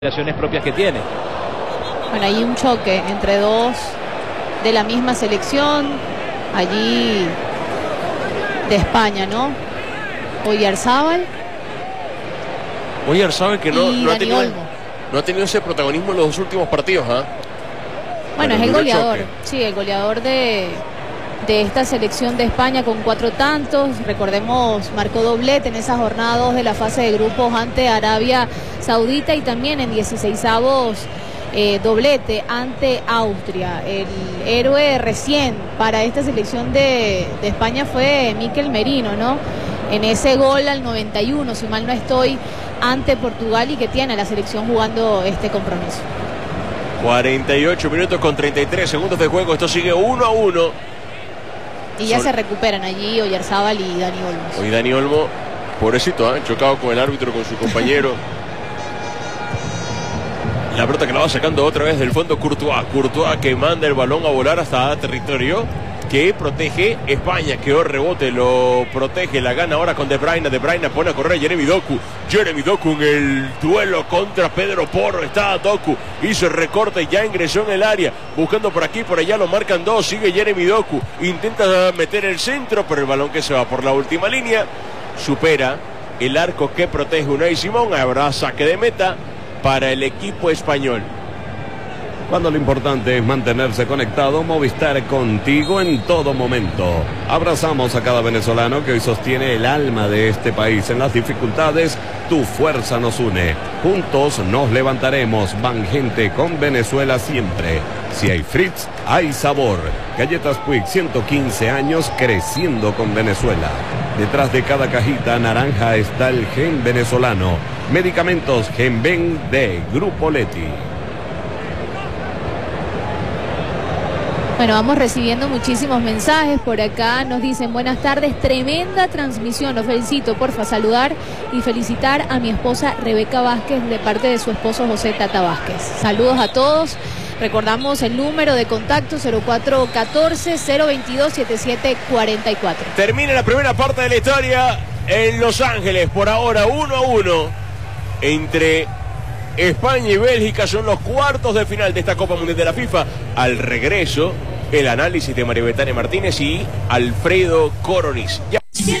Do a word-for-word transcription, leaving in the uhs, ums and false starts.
Relaciones propias que tiene. Bueno, hay un choque entre dos de la misma selección, allí de España, ¿no? Oyarzábal. Oyarzábal que no, no, ha tenido, Olmo. no ha tenido ese protagonismo en los dos últimos partidos, ¿ah? ¿eh? Bueno, es el goleador, sí, el goleador de, de esta selección de España con cuatro tantos. Recordemos, marcó doblete en esas jornadas de la fase de grupos ante Arabia Saudita y también en dieciseisavos eh, doblete ante Austria. El héroe recién para esta selección de, de España fue Mikel Merino, ¿no? En ese gol al noventa y uno, si mal no estoy, ante Portugal, y que tiene la selección jugando este compromiso. cuarenta y ocho minutos con treinta y tres segundos de juego. Esto sigue uno a uno. Y ya Son... se recuperan allí Oyarzábal y Dani Olmo. Hoy Dani Olmo, pobrecito, ¿eh? Chocado con el árbitro, con su compañero. La pelota que la va sacando otra vez del fondo Courtois. Courtois que manda el balón a volar hasta territorio que protege España. Quedó rebote, lo protege, la gana ahora con De Bruyne. De Bruyne pone a correr Jeremy Doku. Jeremy Doku en el duelo contra Pedro Porro. Está Doku, hizo el recorte y ya ingresó en el área. Buscando por aquí, por allá, lo marcan dos. Sigue Jeremy Doku. Intenta meter el centro, pero el balón que se va por la última línea supera el arco que protege Unai Simón. Habrá saque de meta para el equipo español. Cuando lo importante es mantenerse conectado, Movistar contigo en todo momento. Abrazamos a cada venezolano que hoy sostiene el alma de este país. En las dificultades, tu fuerza nos une. Juntos nos levantaremos. Gente con Venezuela siempre. Si hay Fritz, hay sabor. Galletas Puig, ciento quince años creciendo con Venezuela. Detrás de cada cajita naranja está el gen venezolano. Medicamentos Genven de Grupo Leti. Bueno, vamos recibiendo muchísimos mensajes por acá. Nos dicen: buenas tardes, tremenda transmisión, los felicito. Porfa, saludar y felicitar a mi esposa Rebeca Vázquez de parte de su esposo José Tata Vázquez. Saludos a todos. Recordamos el número de contacto: cero cuatro uno cuatro, cero veintidós, setenta y siete cuarenta y cuatro. Termina la primera parte de la historia en Los Ángeles. Por ahora uno a uno entre España y Bélgica. Son los cuartos de final de esta Copa Mundial de la FIFA. Al regreso, el análisis de María Betania Martínez y Alfredo Coronis. Ya